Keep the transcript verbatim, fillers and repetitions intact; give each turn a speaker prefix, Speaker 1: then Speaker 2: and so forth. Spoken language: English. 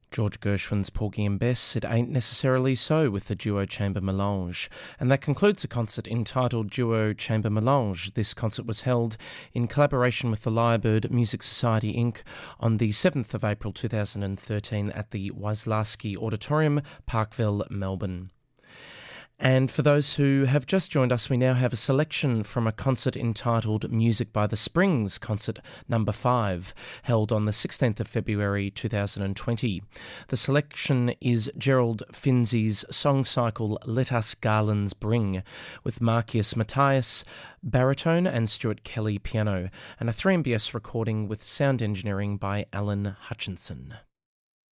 Speaker 1: George Gershwin's Porgy and Bess, It Ain't Necessarily So, with the Duo Chamber Melange. And that concludes the concert entitled Duo Chamber Melange. This concert was held in collaboration with the Lyrebird Music Society Incorporated on the seventh of April two thousand thirteen at the Wyslawski Auditorium, Parkville, Melbourne. And for those who have just joined us, we now have a selection from a concert entitled Music by the Springs, concert number five, held on the sixteenth of February two thousand twenty. The selection is Gerald Finzi's song cycle Let Us Garlands Bring, with Marcius Matthias baritone and Stuart Kelly piano, and a three M B S recording with sound engineering by Alan Hutchinson.